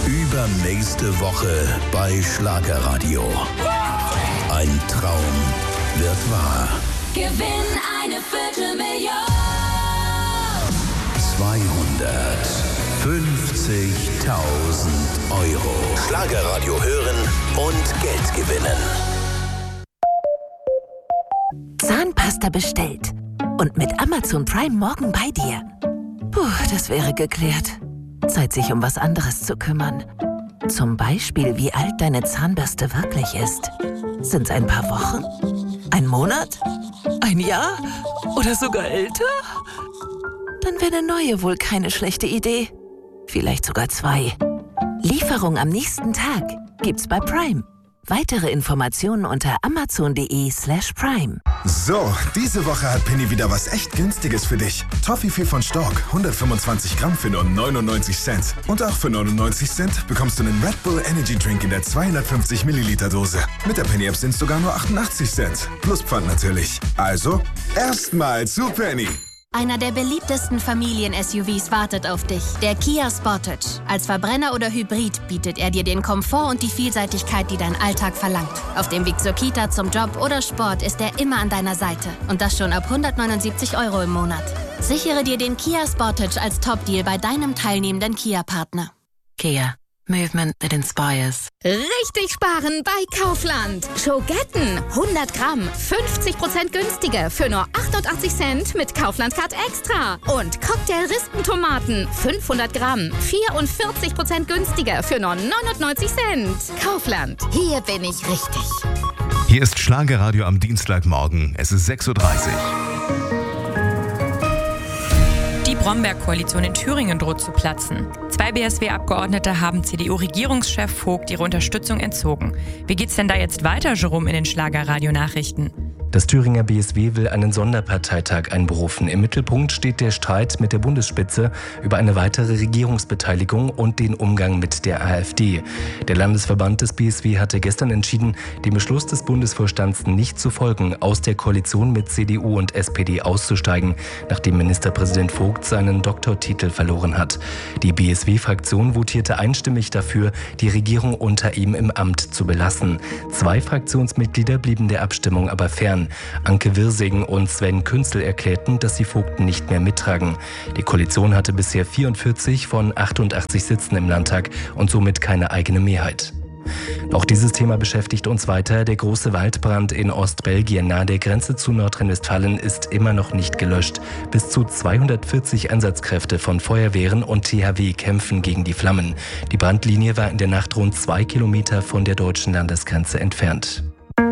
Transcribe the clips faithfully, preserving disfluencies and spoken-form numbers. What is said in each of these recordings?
Übernächste Woche bei Schlagerradio. Ein Traum wird wahr. Gewinn eine Viertelmillion. zweihundertfünfzigtausend Euro. Schlagerradio hören und Geld gewinnen. Zahnpasta bestellt. Und mit Amazon Prime morgen bei dir. Puh, das wäre geklärt. Zeit, sich um was anderes zu kümmern. Zum Beispiel, wie alt deine Zahnbürste wirklich ist. Sind's ein paar Wochen? Ein Monat? Ein Jahr? Oder sogar älter? Dann wäre eine neue wohl keine schlechte Idee. Vielleicht sogar zwei. Lieferung am nächsten Tag gibt's bei Prime. Weitere Informationen unter amazon.de slash prime. So, diese Woche hat Penny wieder was echt Günstiges für dich. Toffifee von Stork, hundertfünfundzwanzig Gramm für nur neunundneunzig Cent. Und auch für neunundneunzig Cent bekommst du einen Red Bull Energy Drink in der zweihundertfünfzig Milliliter Dose. Mit der Penny App sind es sogar nur achtundachtzig Cent. Plus Pfand natürlich. Also, erstmal zu Penny. Einer der beliebtesten Familien-S U Vs wartet auf dich. Der Kia Sportage. Als Verbrenner oder Hybrid bietet er dir den Komfort und die Vielseitigkeit, die dein Alltag verlangt. Auf dem Weg zur Kita, zum Job oder Sport ist er immer an deiner Seite. Und das schon ab hundertneunundsiebzig Euro im Monat. Sichere dir den Kia Sportage als Top-Deal bei deinem teilnehmenden Kia-Partner. Kia. Movement that inspires. Richtig sparen bei Kaufland. Schogetten hundert Gramm, fünfzig Prozent günstiger für nur achtundachtzig Cent mit Kaufland Card Extra. Und Cocktail-Rispentomaten fünfhundert Gramm, vierundvierzig Prozent günstiger für nur neunundneunzig Cent. Kaufland, hier bin ich richtig. Hier ist Schlagerradio am Dienstagmorgen. Es ist sechs Uhr dreißig. Die Bromberg-Koalition in Thüringen droht zu platzen. Zwei B S W-Abgeordnete haben C D U-Regierungschef Vogt ihre Unterstützung entzogen. Wie geht's denn da jetzt weiter, Jerome, in den Schlagerradio-Nachrichten? Das Thüringer B S W will einen Sonderparteitag einberufen. Im Mittelpunkt steht der Streit mit der Bundesspitze über eine weitere Regierungsbeteiligung und den Umgang mit der AfD. Der Landesverband des B S W hatte gestern entschieden, dem Beschluss des Bundesvorstands nicht zu folgen, aus der Koalition mit C D U und S P D auszusteigen, nachdem Ministerpräsident Vogt seinen Doktortitel verloren hat. Die B S W-Fraktion votierte einstimmig dafür, die Regierung unter ihm im Amt zu belassen. Zwei Fraktionsmitglieder blieben der Abstimmung aber fern. Anke Wirsing und Sven Künzel erklärten, dass sie Vogt nicht mehr mittragen. Die Koalition hatte bisher vierundvierzig von achtundachtzig Sitzen im Landtag und somit keine eigene Mehrheit. Auch dieses Thema beschäftigt uns weiter. Der große Waldbrand in Ostbelgien nahe der Grenze zu Nordrhein-Westfalen ist immer noch nicht gelöscht. Bis zu zweihundertvierzig Einsatzkräfte von Feuerwehren und T H W kämpfen gegen die Flammen. Die Brandlinie war in der Nacht rund zwei Kilometer von der deutschen Landesgrenze entfernt.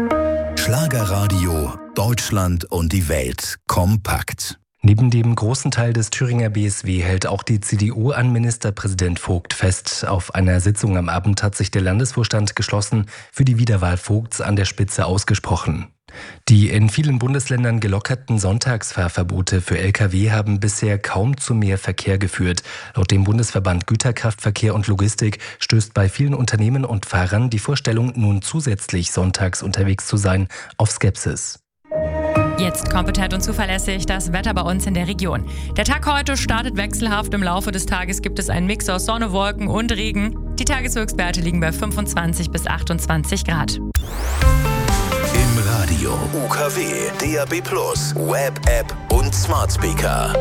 Schlagerradio, Deutschland und die Welt kompakt. Neben dem großen Teil des Thüringer B S W hält auch die C D U an Ministerpräsident Vogt fest. Auf einer Sitzung am Abend hat sich der Landesvorstand geschlossen für die Wiederwahl Vogts an der Spitze ausgesprochen. Die in vielen Bundesländern gelockerten Sonntagsfahrverbote für L K W haben bisher kaum zu mehr Verkehr geführt. Laut dem Bundesverband Güterkraftverkehr und Logistik stößt bei vielen Unternehmen und Fahrern die Vorstellung, nun zusätzlich sonntags unterwegs zu sein, auf Skepsis. Jetzt kompetent und zuverlässig das Wetter bei uns in der Region. Der Tag heute startet wechselhaft. Im Laufe des Tages gibt es einen Mix aus Sonne, Wolken und Regen. Die Tageshöchstwerte liegen bei fünfundzwanzig bis achtundzwanzig Grad. Im Radio, U K W, D A B plus, Web-App und Smart Speaker.